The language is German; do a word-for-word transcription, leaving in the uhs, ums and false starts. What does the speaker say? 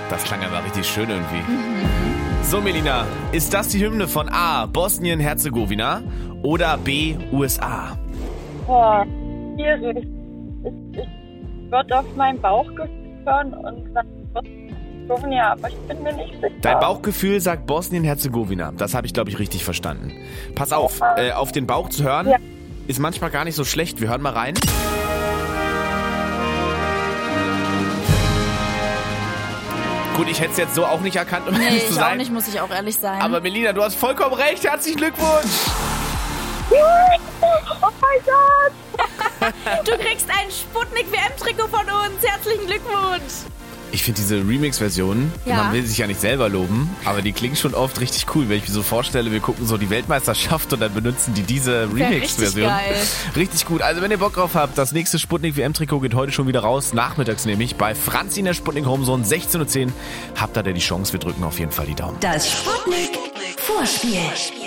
Das klang aber richtig schön irgendwie. Mhm. So, Melina, ist das die Hymne von A, Bosnien-Herzegowina oder B, U S A? Boah, schwierig. Ich, ich würde auf mein Bauchgefühl hören und sagen Bosnien-Herzegowina, aber ich bin mir nicht sicher. Dein Bauchgefühl sagt Bosnien-Herzegowina. Das habe ich, glaube ich, richtig verstanden. Pass auf, äh, auf den Bauch zu hören ja. ist manchmal gar nicht so schlecht. Wir hören mal rein. Gut, ich hätte es jetzt so auch nicht erkannt, um nee, ehrlich zu sein. Nee, auch nicht, muss ich auch ehrlich sein. Aber Melina, du hast vollkommen recht. Herzlichen Glückwunsch. Oh mein Gott. Du kriegst ein Sputnik-W M-Trikot von uns. Herzlichen Glückwunsch. Ich finde diese Remix-Versionen, ja. man will sich ja nicht selber loben, aber die klingen schon oft richtig cool, wenn ich mir so vorstelle, wir gucken so die Weltmeisterschaft und dann benutzen die diese Remix-Version. Richtig geil. Richtig gut. Also wenn ihr Bock drauf habt, das nächste Sputnik-W M-Trikot geht heute schon wieder raus, nachmittags nämlich, bei Franzi in der Sputnik Homezone, sechzehn Uhr zehn. Habt ihr da die Chance, wir drücken auf jeden Fall die Daumen. Das Sputnik Vorspiel.